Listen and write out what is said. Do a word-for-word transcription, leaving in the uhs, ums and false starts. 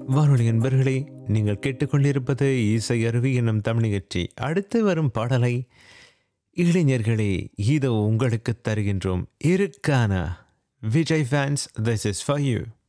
வானொலி நண்பர்களே, நீங்கள் கேட்டுக்கொண்டிருப்பது இசை அருவி என்னும் தமிழ் நிகழ்ச்சி. அடுத்து வரும் பாடலை இளைஞர்களே இதோ உங்களுக்கு தருகின்றோம். இருக்கான Vijay fans, this is for you.